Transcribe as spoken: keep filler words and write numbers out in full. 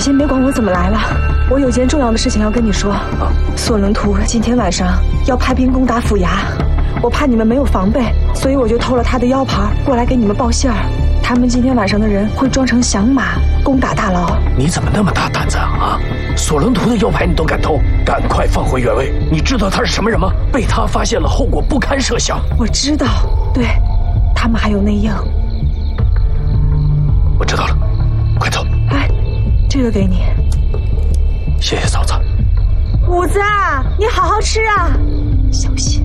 先别管我怎么来了，我有件重要的事情要跟你说。啊、索伦图今天晚上要派兵攻打府衙，我怕你们没有防备，所以我就偷了他的腰牌过来给你们报信儿。他们今天晚上的人会装成响马攻打大牢。 你怎么那么大胆子啊？索伦图的腰牌你都敢偷？赶快放回原位！你知道他是什么人吗？被他发现了，后果不堪设想。 我知道，对，他们还有内应。 我知道了，快走。 哎，这个给你。 谢谢嫂子。 五子啊，你好好吃啊，小心。